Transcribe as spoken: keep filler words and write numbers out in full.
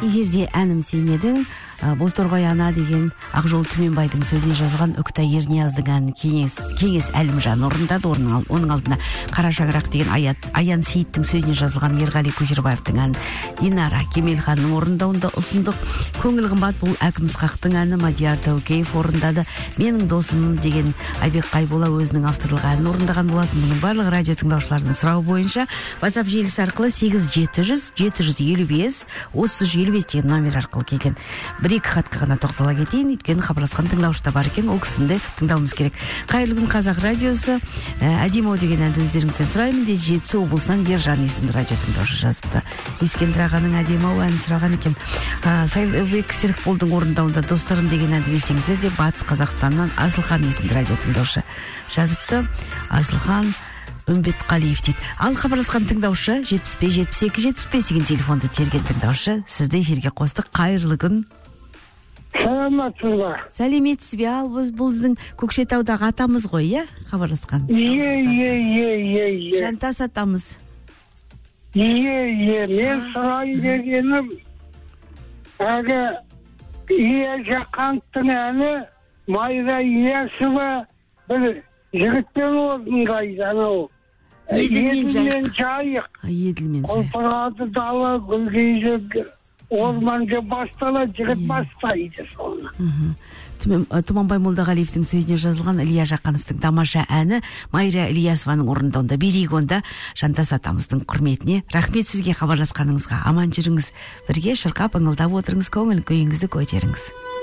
егерде әнім сен едің, Бозторғай ана деген Ақжол Түменбайдың сөзіне жазылған Үктай Ернияздың әнін Кеңес, Кеңес Әлімжан орындады. Оның алдына Қара шаңырақ деген аят, Аян Сейіттің сөзіне жазылған Ерғали Көшербаевтың әнін Динара Кемелханның орындауында ұсындық. Көңіл қымбат бұл Әкім Ысқақтың әні Мадияр Тәукеев орындады. Менің досым деген Айбек Қайбола өзінің авторлық әнін орындаған болатын. Бұның барлық радио тыңдаушылардың сұрауы бойынша WhatsApp желісі арқылы сегіз жеті жүз жеті жүз елу бес отыз үш елу бес деген номер арқылы келген. Бір-екі хатқа ғана тоқтала кетейін, өйткені хабарласқан тыңдаушы да бар екен, ол кісінді тыңдауымыз керек. Қайырлы күн Қазақ радиосы, әдемі деген әнді өздеріңізден сұраймын дейді. Жетісу облысынан Ержан есімді радио тыңдаушы жазыпты. Ескендір ағаның әдемі әнін сұраған екен. Сайылбек Серікболдың орындауында Достарым деген әнді берсеңіздер деп Батыс Қазақстаннан Асылхан есімді радио тыңдаушы жазыпты. Асылхан Үмбетқалиев дейді. Ал хабарласқан тыңдаушы жетпіс бес жетпіс екі жетпіс бес деген телефонды терген тыңдаушы. Сізді эфирге қостық. Қайырлы күн. Саламатсыз ба? Сәлеметсіз бе? Ал біз біздің Көкшетаудағы атамыз ғой, иә? Хабарласқан. Е, е, е, е, е. Жантас атамыз. Е, е, мен сұрайын дегенім, әлгі Ие Жақановтың әні Майра Иясова бір жігітпен орындайды, анау. Еділмен жайық. Еділмен жайық. Құлпырады дала, гүлгейзек, орманға бастала, жігіт бастайды соны. Тұманбай Молдағалиевтің сөзіне жазылған Илья Жақановтың тамаша әні Майра Ильясованың орындауында берейік онда. Жантас атамыздың құрметіне. Рахмет сізге хабарласқаныңызға. Аман жүріңіз. Бірге шырқап ыңылдап отырыңыз, көңіл күйіңізді көтеріңіз.